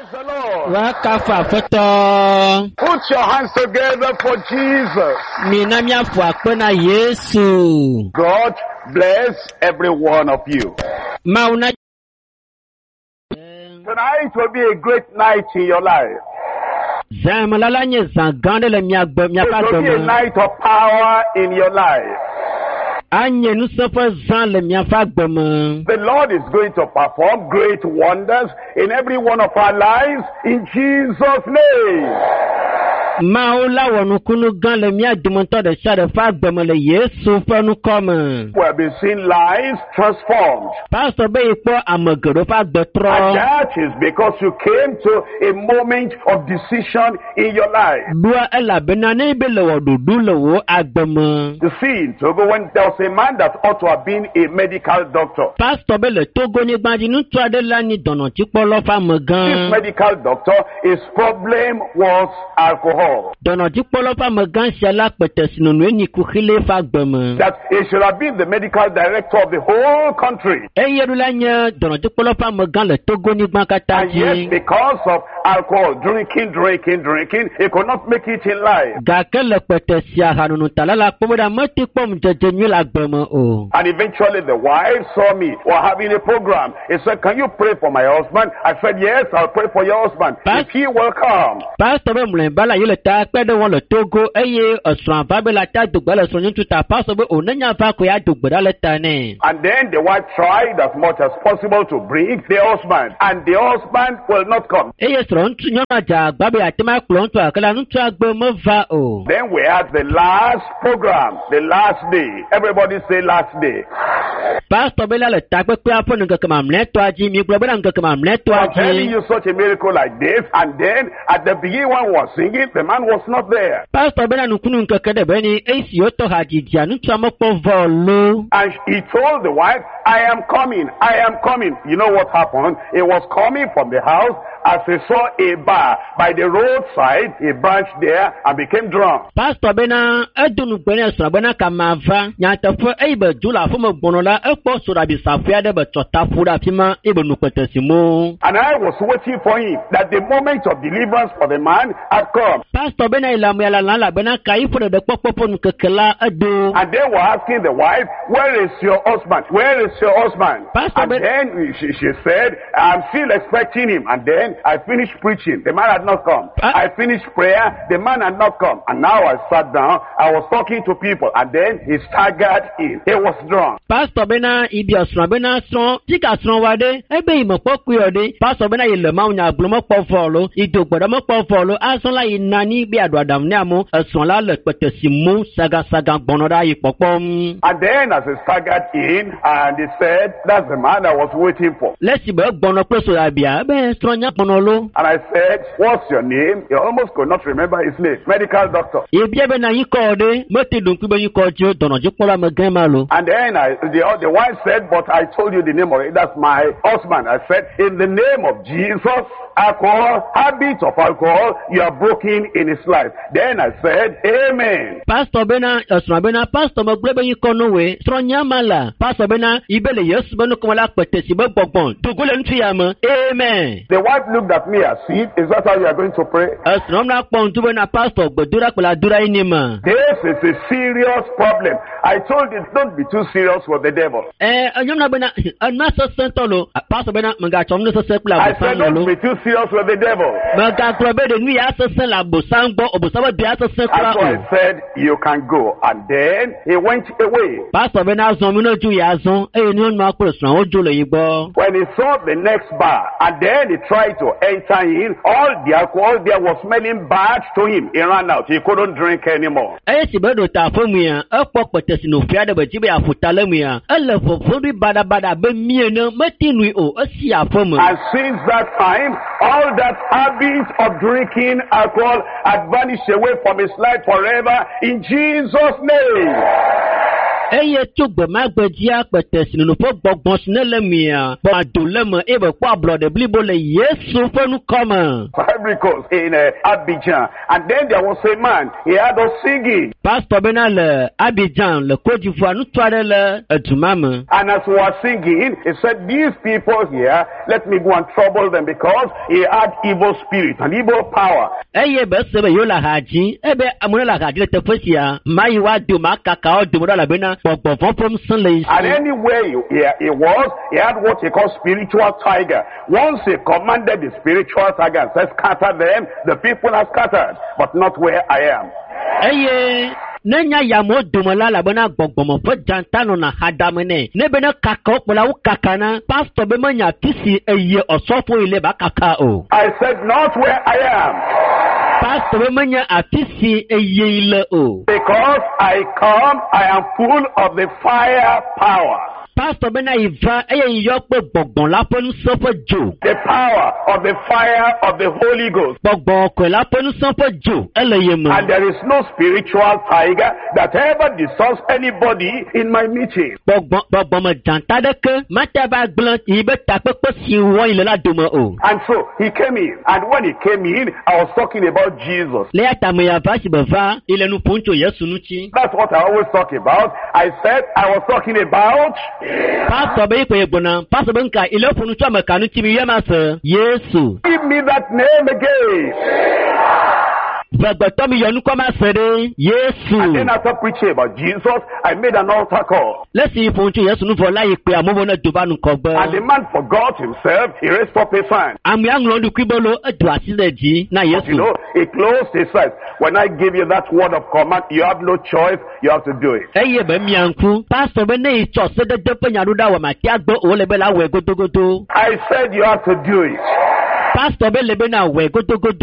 the Lord. Put your hands together for Jesus. God bless every one of you. Tonight will be a great night in your life. It will be a night of power in your life. The Lord is going to perform great wonders in every one of our lives in Jesus' name. We have been seeing lives transformed. And that is because you came to a moment of decision in your life. You see, in Togo, when there was a man that ought to have been a medical doctor. This medical doctor, his problem was alcohol. That he should have been the medical director of the whole country. And yet, because of alcohol, drinking, he could not make it in life. And eventually the wife saw me. We're having a program. He said, "Can you pray for my husband?" I said, "Yes, I'll pray for your husband. If he will come." And then the wife tried as much as possible to bring the husband. And the husband will not come. Then we had the last program, the last day. Everybody say last day. I'm telling you such a miracle like this, and then at the beginning one was singing, the man was not there. And he told the wife, I am coming. You know what happened? He was coming from the house. As he saw a bar by the roadside, he branched there and became drunk. And I was waiting for him, that the moment of deliverance for the man had come. And they were asking the wife, "Where is your husband? Where is your husband?" And then she said, "I'm still expecting him." And then I finished preaching. The man had not come. I finished prayer. The man had not come. And now I sat down. I was talking to people. And then he staggered in. He was drunk. And then as he staggered in, and he said, "That's the man I was waiting for." And I said, "What's your name?" He almost could not remember his name. Medical doctor. And then the wife said, "But I told you the name of it. That's my husband." I said, "In the name of Jesus, alcohol, habit of alcohol, you are broken in his life." Then I said, "Amen." Amen. The wife looked at me as if, "Is that how you are going to pray?" This is a serious problem. I told you, don't be too serious with the devil. I said, don't be too serious with the devil. That's why I said, "You can go." And then he went away. When he saw the next bar, and then he tried to enter in, all the alcohol there was smelling bad to him. He ran out. He couldn't drink anymore. And since that time, all that habit of drinking alcohol had vanished away from his life forever in Jesus' name. Eye tugbe magbedia kpetesin no po gbogbosinlemia bo adolema ebe kwa blood blibo le Yesu fenu koma. Miracles in Abidjan, and then there was a man, he had us singing. Pastor Benal Abidjan le Côte d'Ivoire nous toile etumama. And as we were singing, he said, these people here, let me go and trouble them because he had evil spirit and evil power. Eye be sebe yo la haji ebe amuna la haji le tefosia mai wa do makaka o do la bena gbogbo from sunley. And anywhere he was, he had what he called spiritual tiger. Once he commanded the spiritual tiger and said, scatter them, the people are scattered, but not where I am. Eye nenya yamo dumala la bena gbogbo fo jantano na hadamene ne bena kaka opola ukakana pastor be manya tisi eye osofo ile ba kaka o. I said not where I am. Pastor manya atisi eye ile o. Because I come, I am full of the fire power. Pastor Benaiva, the power of the fire of the Holy Ghost. And there is no spiritual tiger that ever disturbs anybody in my meeting. And so he came in, and when he came in, I was talking about Jesus. That's what I always talk about. I said I was talking about Pastor Bekebona, Pastor Benka, Yesu. Give me that name again. And then after preaching about Jesus, I made an altar call. Let's see if and the man forgot himself, he raised up his hand. You know, he closed his eyes. When I give you that word of command, you have no choice, you have to do it. I said you have to do it.